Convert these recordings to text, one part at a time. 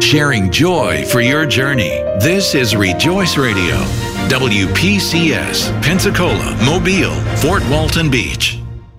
sharing joy for your journey. This is Rejoice Radio, WPCS, Pensacola, Mobile, Fort Walton Beach.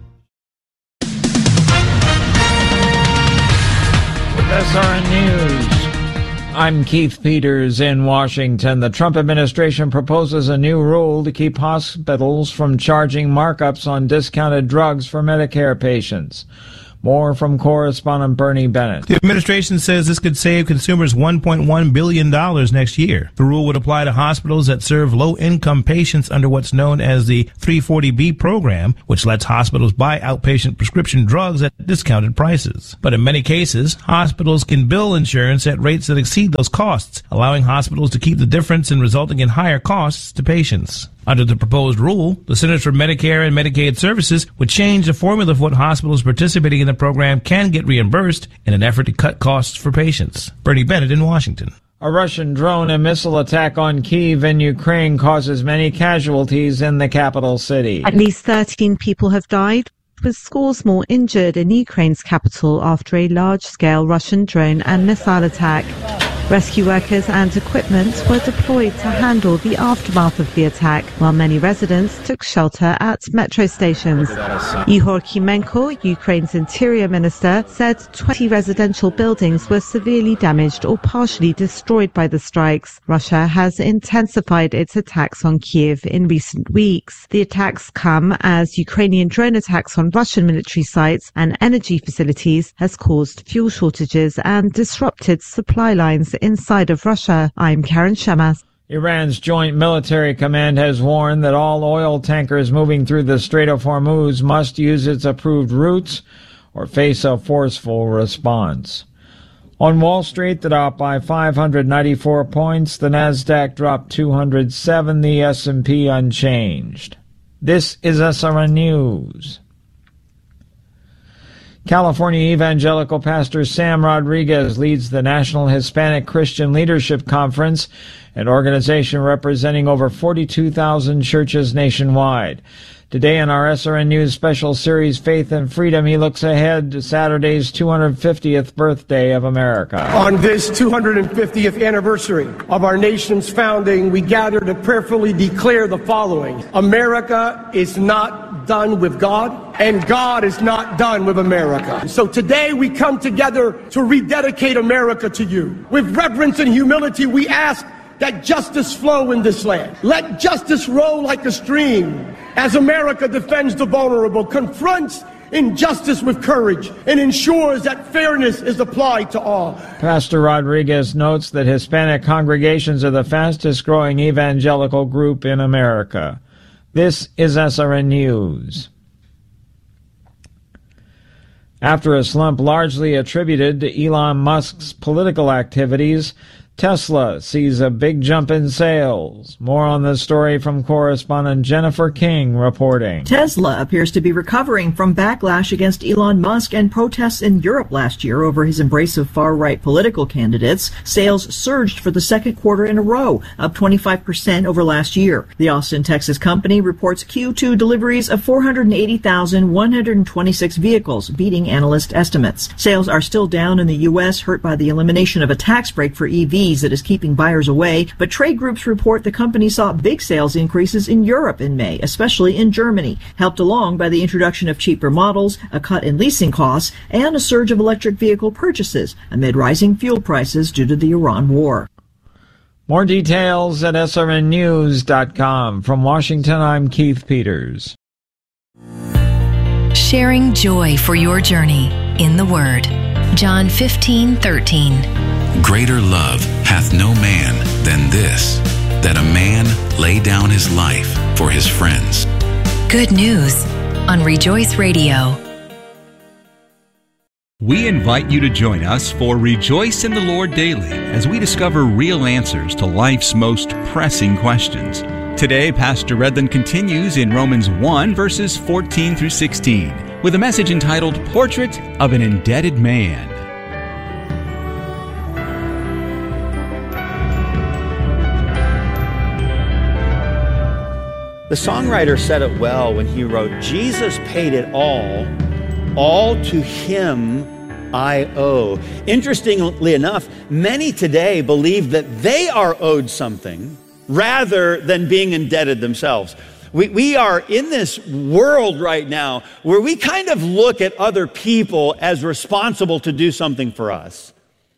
SRN News. I'm Keith Peters in Washington. The Trump administration proposes a new rule to keep hospitals from charging markups on discounted drugs for Medicare patients. More from correspondent Bernie Bennett. The administration says this could save consumers $1.1 billion next year. The rule would apply to hospitals that serve low-income patients under what's known as the 340B program, which lets hospitals buy outpatient prescription drugs at discounted prices. But in many cases, hospitals can bill insurance at rates that exceed those costs, allowing hospitals to keep the difference and resulting in higher costs to patients. Under the proposed rule, the Centers for Medicare and Medicaid Services would change the formula for what hospitals participating in the program can get reimbursed in an effort to cut costs for patients. Bernie Bennett in Washington. A Russian drone and missile attack on Kyiv in Ukraine causes many casualties in the capital city. At least 13 people have died, with scores more injured in Ukraine's capital after a large-scale Russian drone and missile attack. Rescue workers and equipment were deployed to handle the aftermath of the attack, while many residents took shelter at metro stations. Ihor Kimenko, Ukraine's interior minister, said 20 residential buildings were severely damaged or partially destroyed by the strikes. Russia has intensified its attacks on Kyiv in recent weeks. The attacks come as Ukrainian drone attacks on Russian military sites and energy facilities has caused fuel shortages and disrupted supply lines inside of Russia. I'm Karen Shemas. Iran's Joint Military Command has warned that all oil tankers moving through the Strait of Hormuz must use its approved routes or face a forceful response. On Wall Street, the Dow by 594 points, the Nasdaq dropped 207, the S&P unchanged. This is SRN News. California evangelical pastor Sam Rodriguez leads the National Hispanic Christian Leadership Conference, an organization representing over 42,000 churches nationwide. Today in our SRN News special series, Faith and Freedom, he looks ahead to Saturday's 250th birthday of America. On this 250th anniversary of our nation's founding, we gather to prayerfully declare the following. America is not done with God, and God is not done with America. So today we come together to rededicate America to you. With reverence and humility, we ask that justice flow in this land. Let justice roll like a stream as America defends the vulnerable, confronts injustice with courage, and ensures that fairness is applied to all. Pastor Rodriguez notes that Hispanic congregations are the fastest growing evangelical group in America. This is SRN News. After a slump largely attributed to Elon Musk's political activities, Tesla sees a big jump in sales. More on this story from correspondent Jennifer King reporting. Tesla appears to be recovering from backlash against Elon Musk and protests in Europe last year over his embrace of far-right political candidates. Sales surged for the second quarter in a row, up 25% over last year. The Austin, Texas company reports Q2 deliveries of 480,126 vehicles, beating analyst estimates. Sales are still down in the U.S., hurt by the elimination of a tax break for EVs that is keeping buyers away, but trade groups report the company saw big sales increases in Europe in May, especially in Germany, helped along by the introduction of cheaper models, a cut in leasing costs, and a surge of electric vehicle purchases amid rising fuel prices due to the Iran war. More details at srnnews.com. From Washington, I'm Keith Peters. Sharing joy for your journey in the Word. John 15:13. Greater love hath no man than this, that a man lay down his life for his friends. Good news on Rejoice Radio. We invite you to join us for Rejoice in the Lord Daily as we discover real answers to life's most pressing questions. Today, Pastor Redland continues in Romans 1, verses 14 through 16, with a message entitled Portrait of an Indebted Man. The songwriter said it well when he wrote, Jesus paid it all to him I owe. Interestingly enough, many today believe that they are owed something rather than being indebted themselves. We are in this world right now where we kind of look at other people as responsible to do something for us.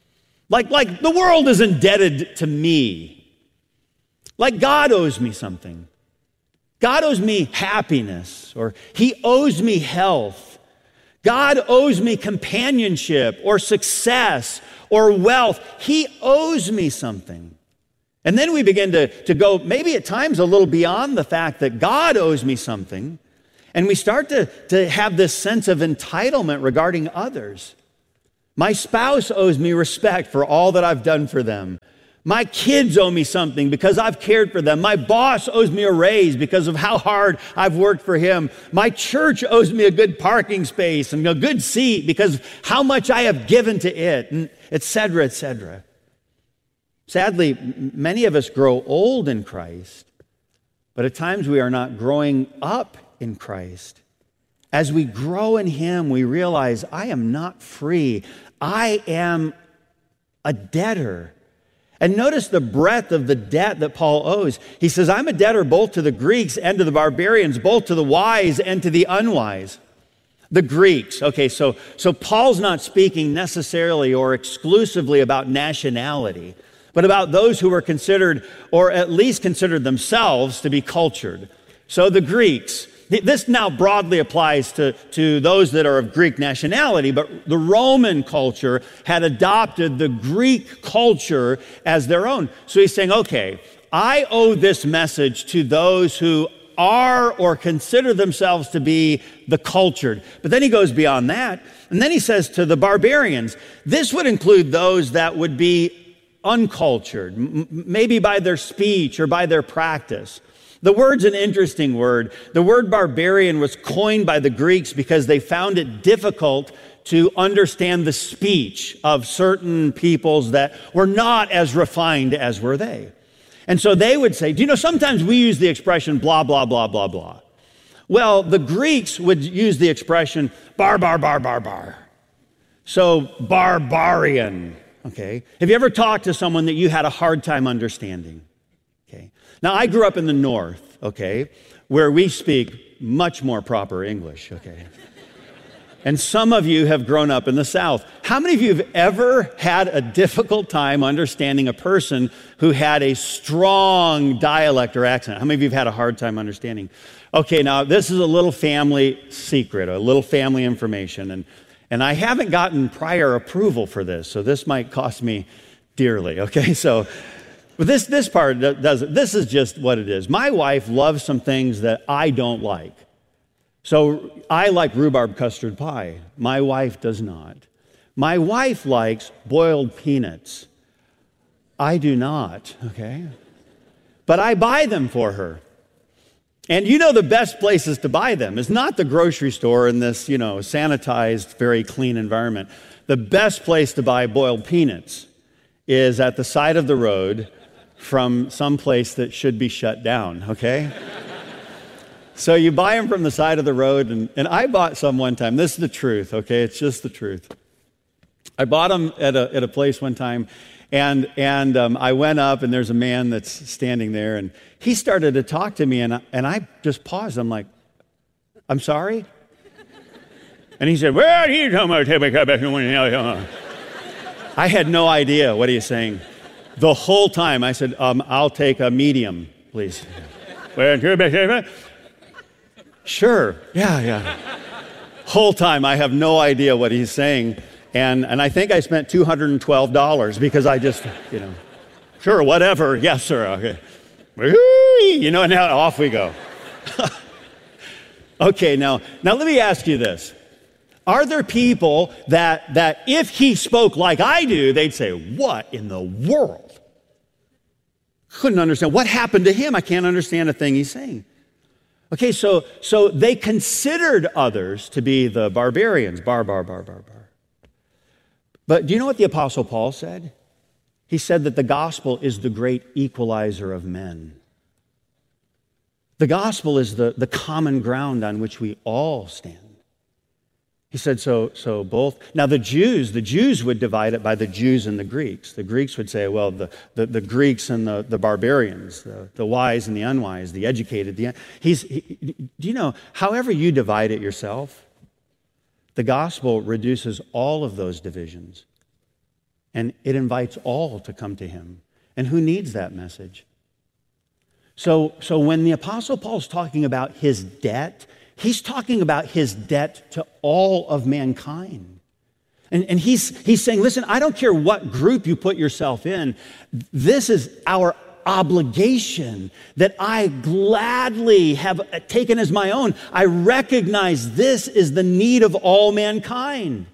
Like the world is indebted to me. Like God owes me something. God owes me happiness, or He owes me health. God owes me companionship or success or wealth. He owes me something. And then we begin to go maybe at times a little beyond the fact that God owes me something, and we start to have this sense of entitlement regarding others. My spouse owes me respect for all that I've done for them. My kids owe me something because I've cared for them. My boss owes me a raise because of how hard I've worked for him. My church owes me a good parking space and a good seat because of how much I have given to it, and et cetera, et cetera. Sadly, many of us grow old in Christ, but at times we are not growing up in Christ. As we grow in Him, we realize I am not free. I am a debtor. And notice the breadth of the debt that Paul owes. He says, I'm a debtor both to the Greeks and to the barbarians, both to the wise and to the unwise. The Greeks. Okay, so Paul's not speaking necessarily or exclusively about nationality, but about those who were considered, or at least considered themselves, to be cultured. So the Greeks. This now broadly applies to those that are of Greek nationality, but the Roman culture had adopted the Greek culture as their own. So he's saying, okay, I owe this message to those who are or consider themselves to be the cultured. But then he goes beyond that, and then he says to the barbarians, this would include those that would be uncultured, maybe by their speech or by their practice. The word's an interesting word. The word barbarian was coined by the Greeks because they found it difficult to understand the speech of certain peoples that were not as refined as were they. And so they would say, do you know, sometimes we use the expression blah, blah, blah, blah, blah. Well, the Greeks would use the expression bar, bar, bar, bar, bar. So barbarian, okay? Have you ever talked to someone that you had a hard time understanding? Okay. Now, I grew up in the North, okay, where we speak much more proper English, okay? And some of you have grown up in the South. How many of you have ever had a difficult time understanding a person who had a strong dialect or accent? How many of you have had a hard time understanding? Okay, now this is a little family secret, a little family information, and I haven't gotten prior approval for this, so this might cost me dearly, okay? But this part doesn't. This is just what it is. My wife loves some things that I don't like. So I like rhubarb custard pie. My wife does not. My wife likes boiled peanuts. I do not, okay? But I buy them for her. And you know the best places to buy them is not the grocery store in this, sanitized, very clean environment. The best place to buy boiled peanuts is at the side of the road from some place that should be shut down, okay? So you buy them from the side of the road, and I bought some one time. This is the truth, okay? It's just the truth. I bought them at a place one time, and I went up, and there's a man that's standing there, and he started to talk to me, and I just paused. I'm like, I'm sorry? And he said, well, he's talking about... I had no idea what he was saying. The whole time I said, I'll take a medium, please. Sure, yeah. Whole time I have no idea what he's saying. And I think I spent $212 because I just, sure, whatever. Yes, sir. Okay. And now off we go. Okay, now let me ask you this. Are there people that if he spoke like I do, they'd say, what in the world? Couldn't understand. What happened to him? I can't understand a thing he's saying. Okay, so they considered others to be the barbarians. Bar. But do you know what the Apostle Paul said? He said that the gospel is the great equalizer of men. The gospel is the common ground on which we all stand. He said, so both. Now the Jews would divide it by the Jews and the Greeks. The Greeks would say, well, the Greeks and the barbarians, the wise and the unwise, the educated. Do you know, however you divide it yourself, the gospel reduces all of those divisions. And it invites all to come to him. And who needs that message? So when the Apostle Paul's talking about his debt, he's talking about his debt to all of mankind. And he's saying, listen, I don't care what group you put yourself in. This is our obligation that I gladly have taken as my own. I recognize this is the need of all mankind.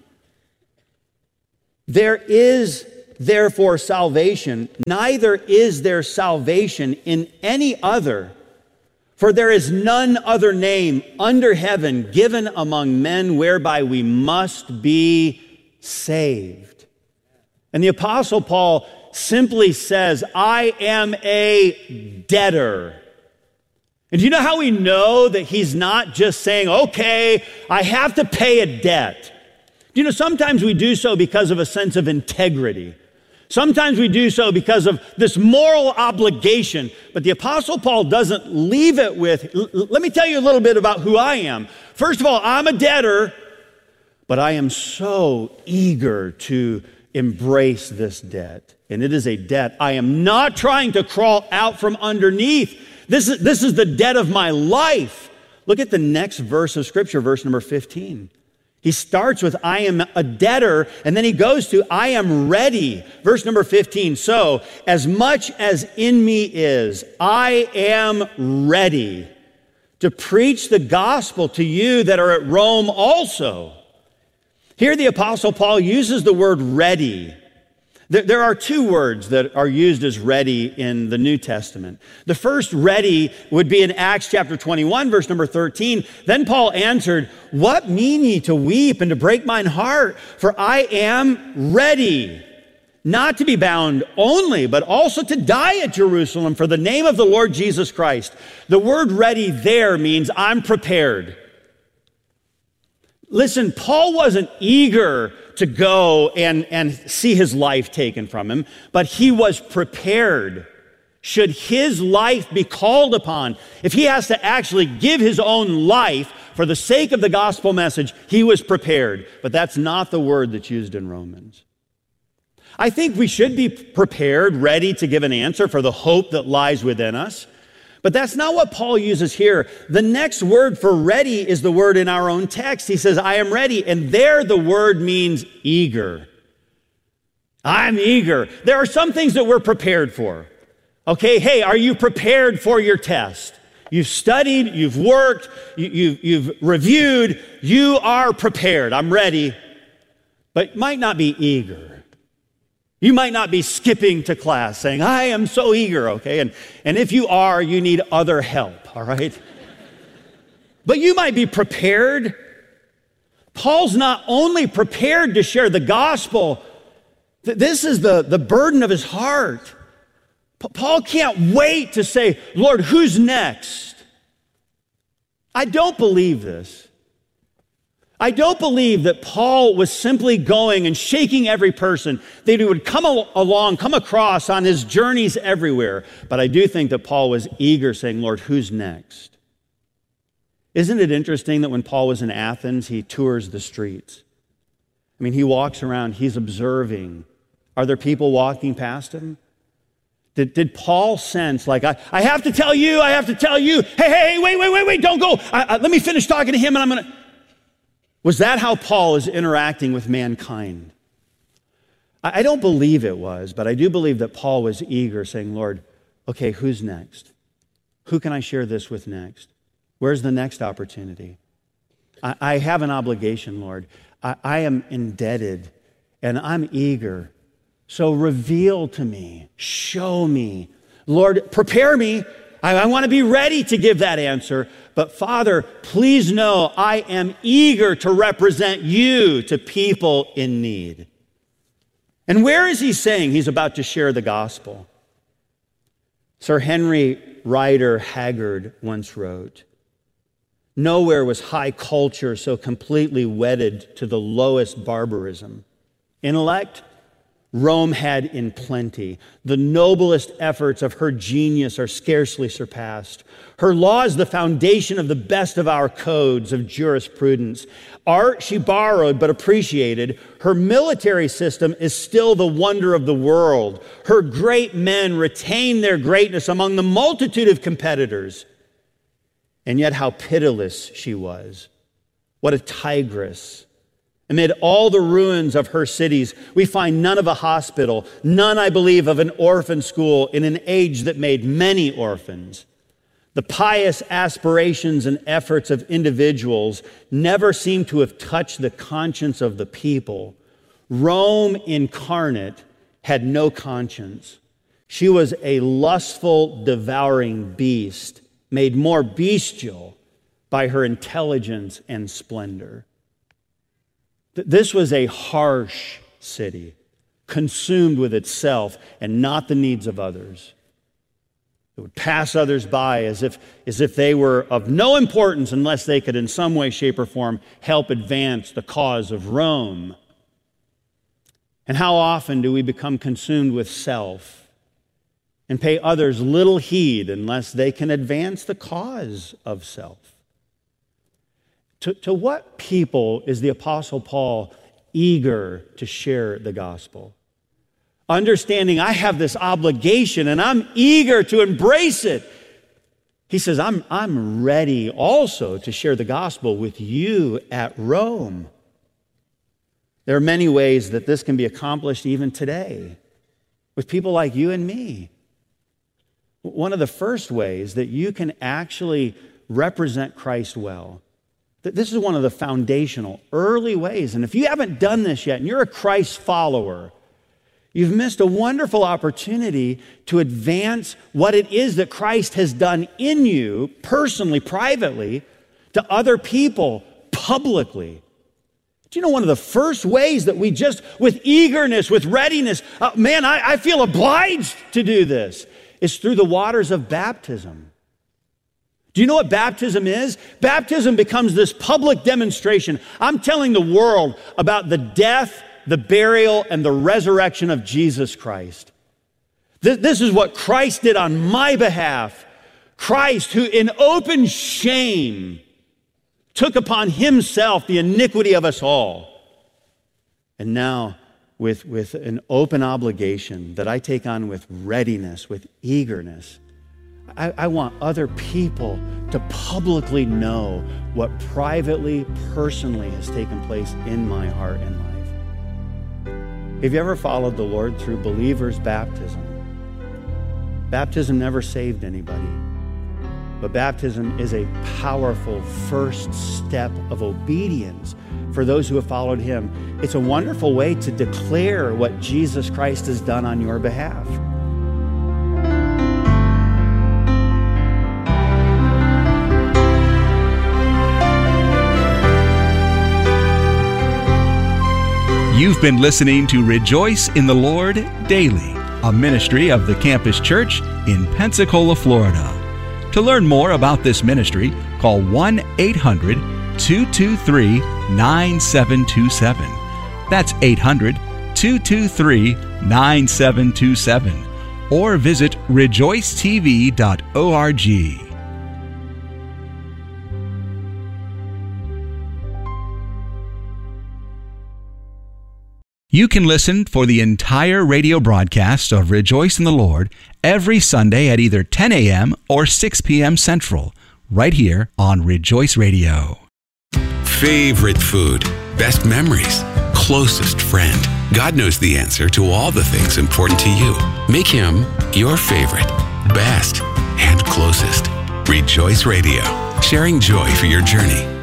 There is therefore salvation, neither is there salvation in any other. For there is none other name under heaven given among men whereby we must be saved. And the Apostle Paul simply says, I am a debtor. And do you know how we know that he's not just saying, okay, I have to pay a debt? Do you know, sometimes we do so because of a sense of integrity. Sometimes we do so because of this moral obligation, but the Apostle Paul doesn't leave it with, let me tell you a little bit about who I am. First of all, I'm a debtor, but I am so eager to embrace this debt. And it is a debt I am not trying to crawl out from underneath. This is the debt of my life. Look at the next verse of Scripture, verse number 15. He starts with, I am a debtor, and then he goes to, I am ready. Verse number 15, so as much as in me is, I am ready to preach the gospel to you that are at Rome also. Here the Apostle Paul uses the word ready. There are two words that are used as ready in the New Testament. The first ready would be in Acts chapter 21, verse number 13. Then Paul answered, what mean ye to weep and to break mine heart? For I am ready, not to be bound only, but also to die at Jerusalem for the name of the Lord Jesus Christ. The word ready there means I'm prepared. Listen, Paul wasn't eager to go and see his life taken from him, but he was prepared. Should his life be called upon, if he has to actually give his own life for the sake of the gospel message, he was prepared. But that's not the word that's used in Romans. I think we should be prepared, ready to give an answer for the hope that lies within us. But that's not what Paul uses here. The next word for ready is the word in our own text. He says, I am ready. And there the word means eager. I'm eager. There are some things that we're prepared for. Okay, hey, are you prepared for your test? You've studied, you've worked, you've reviewed, you are prepared. I'm ready. But might not be eager. You might not be skipping to class saying, I am so eager, okay? And if you are, you need other help, all right? But you might be prepared. Paul's not only prepared to share the gospel, this is the burden of his heart. Paul can't wait to say, Lord, who's next? I don't believe this. I don't believe that Paul was simply going and shaking every person that he would come across on his journeys everywhere. But I do think that Paul was eager, saying, Lord, who's next? Isn't it interesting that when Paul was in Athens, he tours the streets? I mean, he walks around, he's observing. Are there people walking past him? Did Paul sense, like, I have to tell you, hey, wait, don't go. Let me finish talking to him and I'm going to... Was that how Paul is interacting with mankind? I don't believe it was, but I do believe that Paul was eager, saying, Lord, okay, who's next? Who can I share this with next? Where's the next opportunity? I have an obligation, Lord. I am indebted, and I'm eager. So reveal to me, show me. Lord, prepare me. I want to be ready to give that answer. But Father, please know I am eager to represent you to people in need. And where is he saying he's about to share the gospel? Sir Henry Rider Haggard once wrote, Nowhere was high culture so completely wedded to the lowest barbarism. Intellect, Rome had in plenty. The noblest efforts of her genius are scarcely surpassed. Her law is the foundation of the best of our codes of jurisprudence. Art she borrowed but appreciated. Her military system is still the wonder of the world. Her great men retain their greatness among the multitude of competitors. And yet how pitiless she was. What a tigress. Amid all the ruins of her cities, we find none of a hospital, none, I believe, of an orphan school in an age that made many orphans. The pious aspirations and efforts of individuals never seem to have touched the conscience of the people. Rome incarnate had no conscience. She was a lustful, devouring beast, made more bestial by her intelligence and splendor. This was a harsh city, consumed with itself and not the needs of others. It would pass others by as if they were of no importance unless they could in some way, shape, or form help advance the cause of Rome. And how often do we become consumed with self and pay others little heed unless they can advance the cause of self? To what people is the Apostle Paul eager to share the gospel? Understanding I have this obligation and I'm eager to embrace it. He says, I'm ready also to share the gospel with you at Rome. There are many ways that this can be accomplished even today with people like you and me. One of the first ways that you can actually represent Christ well, this is one of the foundational, early ways. And if you haven't done this yet and you're a Christ follower, you've missed a wonderful opportunity to advance what it is that Christ has done in you, personally, privately, to other people, publicly. Do you know one of the first ways that we just, with eagerness, with readiness, I feel obliged to do this, is through the waters of baptism. Do you know what baptism is? Baptism becomes this public demonstration. I'm telling the world about the death, the burial, and the resurrection of Jesus Christ. This is what Christ did on my behalf. Christ, who in open shame took upon himself the iniquity of us all. And now, with an open obligation that I take on with readiness, with eagerness, I want other people to publicly know what privately, personally has taken place in my heart and life. Have you ever followed the Lord through believers' baptism? Baptism never saved anybody, but baptism is a powerful first step of obedience for those who have followed him. It's a wonderful way to declare what Jesus Christ has done on your behalf. You've been listening to Rejoice in the Lord Daily, a ministry of the Campus Church in Pensacola, Florida. To learn more about this ministry, call 1-800-223-9727. That's 800-223-9727. Or visit rejoicetv.org. You can listen for the entire radio broadcast of Rejoice in the Lord every Sunday at either 10 a.m. or 6 p.m. Central, right here on Rejoice Radio. Favorite food, best memories, closest friend. God knows the answer to all the things important to you. Make him your favorite, best, and closest. Rejoice Radio, sharing joy for your journey.